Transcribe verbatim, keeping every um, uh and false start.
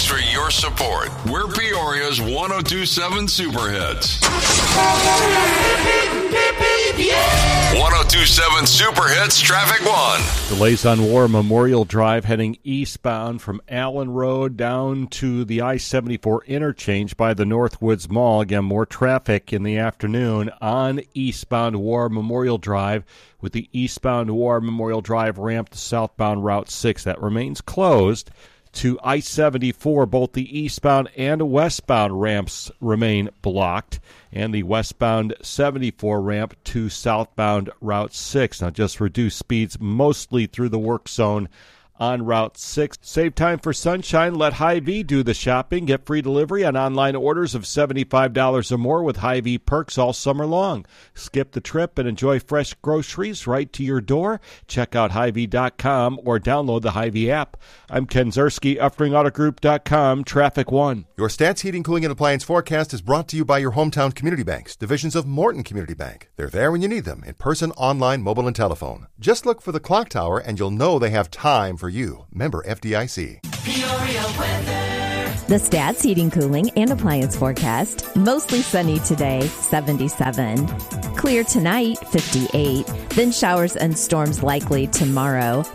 Thanks for your support. We're Peoria's one oh two point seven Super Hits. one oh two point seven Super Hits Traffic one. Delays on War Memorial Drive heading eastbound from Allen Road down to the I seventy-four interchange by the Northwoods Mall. Again, more traffic in the afternoon on eastbound War Memorial Drive with the eastbound War Memorial Drive ramp to southbound Route six. That remains closed. To I seventy-four, both the eastbound and westbound ramps remain blocked, and the westbound seventy-four ramp to southbound Route six. Now, just reduce speeds mostly through the work zone on Route six. Save time for sunshine. Let Hy-Vee do the shopping. Get free delivery on online orders of seventy-five dollars or more with Hy-Vee perks all summer long. Skip the trip and enjoy fresh groceries right to your door. Check out Hy Vee dot com or download the Hy-Vee app. I'm Ken Zerski, Uftring Auto Group dot com, Traffic One. Your Stats Heating, Cooling, and Appliance forecast is brought to you by your hometown community banks, divisions of Morton Community Bank. They're there when you need them, in person, online, mobile, and telephone. Just look for the clock tower and you'll know they have time for you. Member F D I C. Peoria weather. The Stats Heating, Cooling, and Appliance forecast. Mostly sunny today, seventy-seven. Clear tonight, fifty-eight. Then showers and storms likely tomorrow.